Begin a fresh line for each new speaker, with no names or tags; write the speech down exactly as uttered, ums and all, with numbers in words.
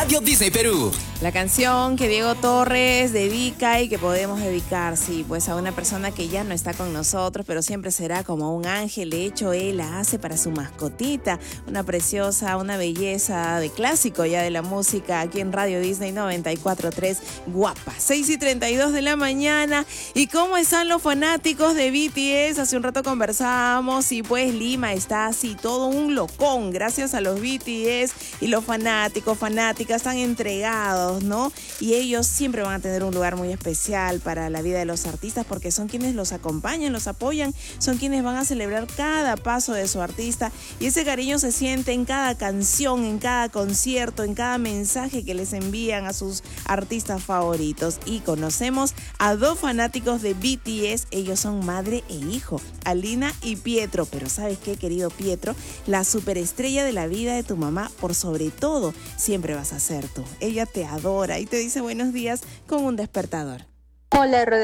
Radio Disney Perú.
La canción que Diego Torres dedica y que podemos dedicar, sí, pues a una persona que ya no está con nosotros, pero siempre será como un ángel. De hecho, él la hace para su mascotita, una preciosa, una belleza de clásico ya de la música aquí en Radio Disney noventa y cuatro punto tres. Guapa, seis y treinta y dos de la mañana. ¿Y cómo están los fanáticos de B T S? Hace un rato conversábamos y pues Lima está así, todo un locón, gracias a los B T S, y los fanáticos, fanáticas están entregados, ¿no? Y ellos siempre van a tener un lugar muy especial para la vida de los artistas porque son quienes los acompañan, los apoyan, son quienes van a celebrar cada paso de su artista, y ese cariño se siente en cada canción, en cada concierto, en cada mensaje que les envían a sus artistas favoritos. Y conocemos a dos fanáticos de B T S, ellos son madre e hijo, Alina y Pietro. Pero ¿sabes qué, querido Pietro? La superestrella de la vida de tu mamá, por sobre todo, siempre vas a ser tú. Ella te adora y te dice buenos días con un despertador.
Hola,